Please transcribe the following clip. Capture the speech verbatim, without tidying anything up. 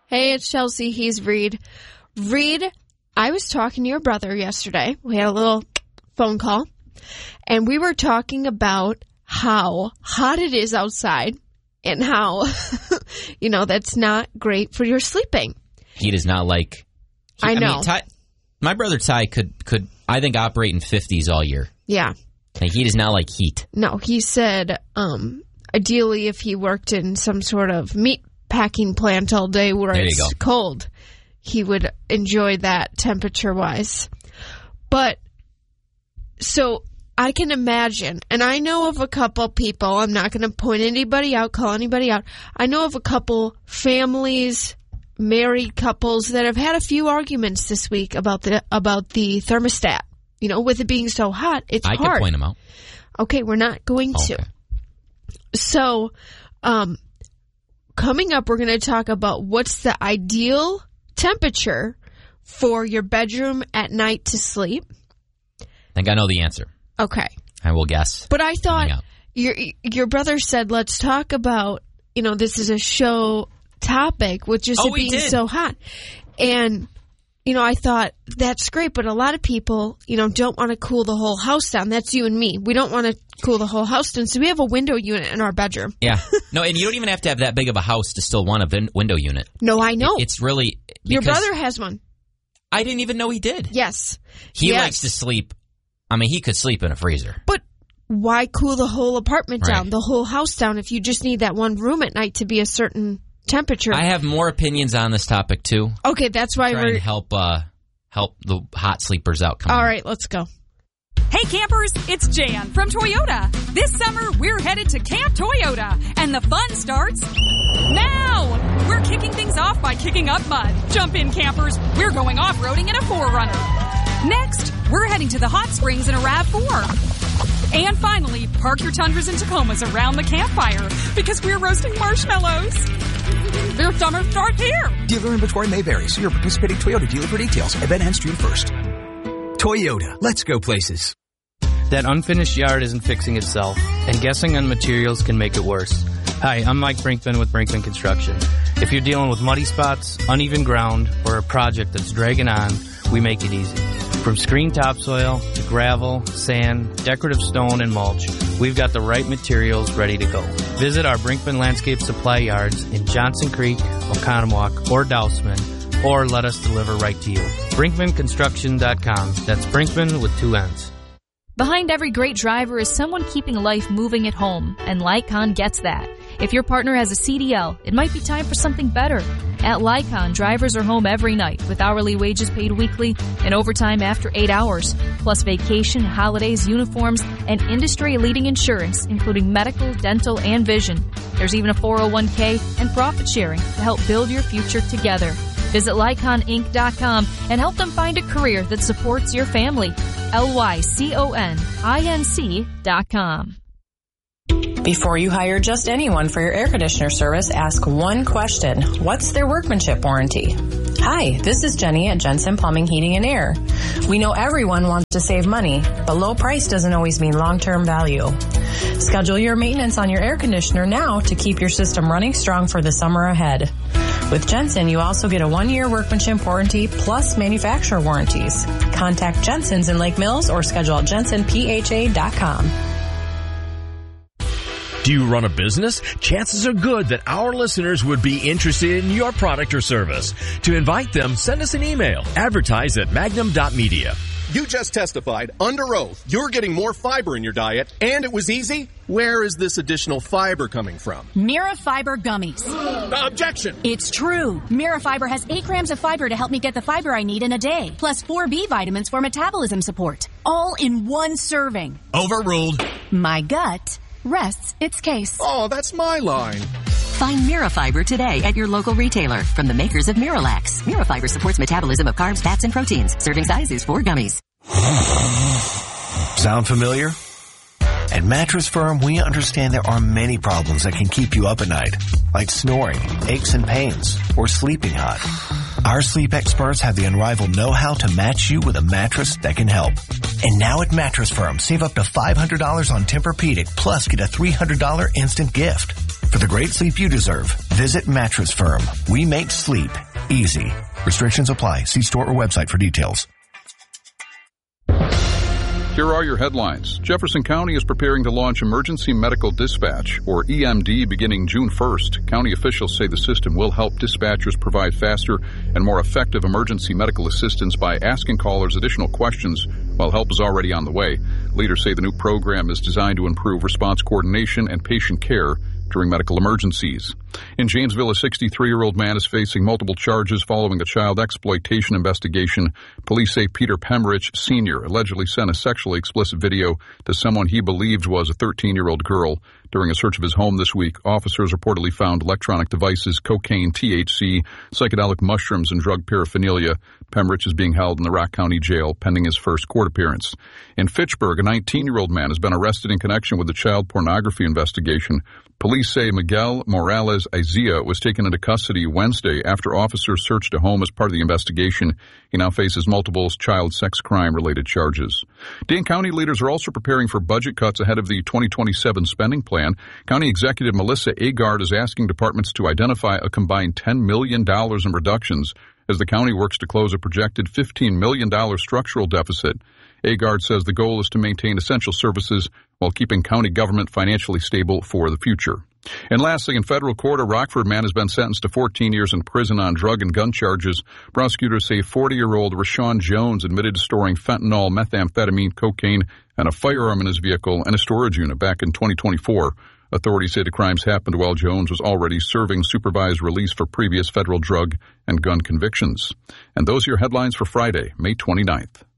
Hey, it's Chelsea. He's Reed. Reed, I was talking to your brother yesterday. We had a little phone call, and we were talking about how hot it is outside and how, you know, that's not great for your sleeping. He does not like... He, I know. I mean, Ty, my brother Ty could, could, I think, operate in fifties all year. Yeah. Like, he does not like heat. No, he said, um, ideally if he worked in some sort of meat packing plant all day where There it's cold, he would enjoy that temperature-wise. But, so I can imagine, and I know of a couple people, I'm not going to point anybody out, call anybody out, I know of a couple families, married couples that have had a few arguments this week about the about the thermostat. You know, with it being so hot, it's I hard. can point them out. Okay, we're not going Okay. to. So, um, coming up, we're going to talk about what's the ideal temperature for your bedroom at night to sleep. I think I know the answer. Okay. I will guess. But I thought Coming up. your your brother said, let's talk about, you know, this is a show topic with just Oh, it we being did. so hot. And, you know, I thought that's great, but a lot of people, you know, don't want to cool the whole house down. That's you and me. We don't want to cool the whole house down, so we have a window unit in our bedroom. Yeah. No, and you don't even have to have that big of a house to still want a vin- window unit. No, I know. It- it's really... Your because brother has one. I didn't even know he did. Yes. He Yes. likes to sleep... I mean, he could sleep in a freezer. But why cool the whole apartment Right. down, the whole house down, if you just need that one room at night to be a certain temperature? I have more opinions on this topic, too. Okay, that's why Trying we're... to help, uh, help the hot sleepers out. Come All on. right, let's go. Hey campers, it's Jan from Toyota. This summer, we're headed to Camp Toyota, and the fun starts now! We're kicking things off by kicking up mud. Jump in, campers. We're going off-roading in a four runner. Next, we're heading to the hot springs in a RAV four. And finally, park your Tundras and Tacomas around the campfire because we're roasting marshmallows. Their summer starts here. Dealer inventory may vary. See your participating Toyota dealer for details. Event ends June first. Toyota. Let's go places. That unfinished yard isn't fixing itself, and guessing on materials can make it worse. Hi, I'm Mike Brinkman with Brinkman Construction. If you're dealing with muddy spots, uneven ground, or a project that's dragging on, we make it easy. From screen topsoil to gravel, sand, decorative stone, and mulch, we've got the right materials ready to go. Visit our Brinkman Landscape Supply Yards in Johnson Creek, Oconomowoc, or Dousman, or let us deliver right to you. Brinkman Construction dot com. That's Brinkman with two N's. Behind every great driver is someone keeping life moving at home, and Lycon gets that. If your partner has a C D L, it might be time for something better. At Lycon, drivers are home every night with hourly wages paid weekly and overtime after eight hours, plus vacation, holidays, uniforms, and industry-leading insurance, including medical, dental, and vision. There's even a four oh one k and profit sharing to help build your future together. Visit Lycon Inc dot com and help them find a career that supports your family. L Y C O N I N C dot com. Before you hire just anyone for your air conditioner service, ask one question. What's their workmanship warranty? Hi, this is Jenny at Jensen Plumbing, Heating and Air. We know everyone wants to save money, but low price doesn't always mean long-term value. Schedule your maintenance on your air conditioner now to keep your system running strong for the summer ahead. With Jensen, you also get a one-year workmanship warranty plus manufacturer warranties. Contact Jensen's in Lake Mills or schedule at jensen p h a dot com. Do you run a business? Chances are good that our listeners would be interested in your product or service. To invite them, send us an email. Advertise at magnum dot media. You just testified under oath you're getting more fiber in your diet, and it was easy? Where is this additional fiber coming from? Mira Fiber Gummies. Objection! It's true. Mira Fiber has eight grams of fiber to help me get the fiber I need in a day, plus four B vitamins for metabolism support, all in one serving. Overruled. My gut rests its case. Oh, that's my line. Find Mirafiber today at your local retailer from the makers of Miralax. Mirafiber supports metabolism of carbs, fats, and proteins. Serving size is four gummies. Sound familiar? At Mattress Firm, we understand there are many problems that can keep you up at night, like snoring, aches and pains, or sleeping hot. Our sleep experts have the unrivaled know-how to match you with a mattress that can help. And now at Mattress Firm, save up to five hundred dollars on Tempur-Pedic, plus get a three hundred dollars instant gift. For the great sleep you deserve, visit Mattress Firm. We make sleep easy. Restrictions apply. See store or website for details. Here are your headlines. Jefferson County is preparing to launch Emergency Medical Dispatch, or E M D, beginning June first. County officials say the system will help dispatchers provide faster and more effective emergency medical assistance by asking callers additional questions while help is already on the way. Leaders say the new program is designed to improve response coordination and patient care during medical emergencies. In Janesville, a sixty-three-year-old man is facing multiple charges following a child exploitation investigation. Police say Peter Pemrich, Senior allegedly sent a sexually explicit video to someone he believed was a thirteen-year-old girl. During a search of his home this week, officers reportedly found electronic devices, cocaine, T H C, psychedelic mushrooms, and drug paraphernalia. Pemrich is being held in the Rock County Jail pending his first court appearance. In Fitchburg, a nineteen-year-old man has been arrested in connection with the child pornography investigation. Police say Miguel Morales Izia was taken into custody Wednesday after officers searched a home as part of the investigation. He now faces multiple child sex crime-related charges. Dane County leaders are also preparing for budget cuts ahead of the twenty twenty-seven spending plan. County Executive Melissa Agard is asking departments to identify a combined ten million dollars in reductions as the county works to close a projected fifteen million dollars structural deficit. Agard says the goal is to maintain essential services while keeping county government financially stable for the future. And lastly, in federal court, a Rockford man has been sentenced to fourteen years in prison on drug and gun charges. Prosecutors say forty-year-old Rashawn Jones admitted to storing fentanyl, methamphetamine, cocaine, and a firearm in his vehicle and a storage unit back in twenty twenty-four. Authorities say the crimes happened while Jones was already serving supervised release for previous federal drug and gun convictions. And those are your headlines for Friday, May twenty-ninth.